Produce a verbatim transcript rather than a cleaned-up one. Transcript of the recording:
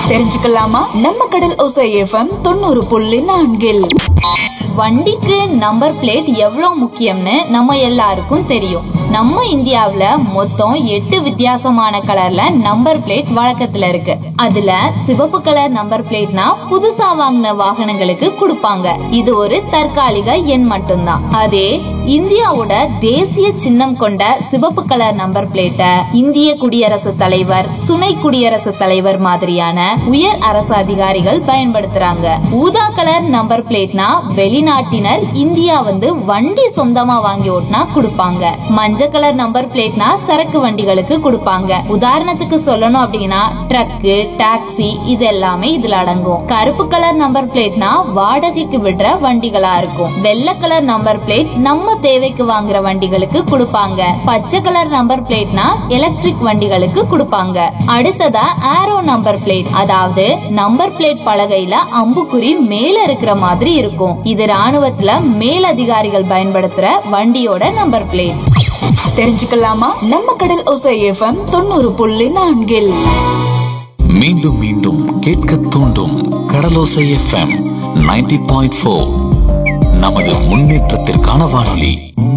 தெரிஞ்சுக்கலாமா? நம்ம கடல் ஓசை எஃப்எம் தொண்ணூறு புள்ளி நான்கில் வண்டிக்கு நம்பர் பிளேட் எவ்வளவு முக்கியம்னு நம்ம எல்லாருக்கும் தெரியும். நம்ம இந்தியாவுல மொத்தம் எட்டு வித்தியாசமான கலர்ல நம்பர் பிளேட் வழக்கத்துல இருக்கு. அதுல சிவப்பு கலர் நம்பர் பிளேட்னா புதுசா வாங்கின வாகனங்களுக்கு கொடுப்பாங்க. இது ஒரு தற்காலிக எண் மட்டும்தான். அதே இந்தியாவோட தேசிய சின்னம் கொண்ட சிவப்பு கலர் நம்பர் பிளேட்டை இந்திய குடியரசுத் தலைவர், துணை குடியரசுத் தலைவர் மாதிரியான உயர் அரசு அதிகாரிகள் பயன்படுத்துறாங்க. ஊதா கலர் நம்பர் பிளேட்னா வெளிநாட்டினர் இந்தியா வந்து வண்டி சொந்தமா வாங்கி ஓட்டினா கொடுப்பாங்க. மஞ்சள் கலர் நம்பர் பிளேட்னா சரக்கு வண்டிகளுக்கு கொடுப்பாங்க. உதாரணத்துக்கு சொல்லணும் அப்படின்னா ட்ரக்கு, டாக்ஸி இது எல்லாமே இதுல அடங்கும். கருப்பு கலர் நம்பர் பிளேட்னா வாடகைக்கு விடுற வண்டிகளா இருக்கும். வெள்ளை கலர் நம்பர் பிளேட் நம்ம தேவைக்கு வாங்குற வண்டிகளுக்கு கொடுப்பாங்க. பச்சை கலர் நம்பர் பிளேட்னா எலக்ட்ரிக் வண்டிகளுக்கு கொடுப்பாங்க. அடுத்ததா ஏரோ நம்பர் பிளேட், அதாவது நம்பர் பிளேட் பலகையில அம்புக்குறி மேல இருக்கிற மாதிரி இருக்கும். இது ராணுவத்துல மேலதிகாரிகள் பயன்படுத்துற வண்டியோட நம்பர் பிளேட். தெரிஞ்சுக்கலாமா? நம்ம கடல் ஓசை எஃப்எம் தொண்ணூறு புள்ளி நான்கில் மீண்டும் மீண்டும் கேட்க தூண்டும் கடலோசை எஃப்எம் நைன்டி பாயிண்ட் ஃபோர். நமது முன்னேற்றத்திற்கான வானொலி.